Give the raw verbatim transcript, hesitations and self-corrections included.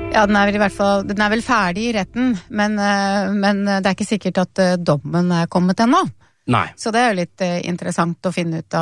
Ja, den er vel i hvert fall, den er vel ferdig i retten, men, men det er ikke sikkert at dommen er kommet ennå. Nei. Så det er jo litt interessant å finne ut av.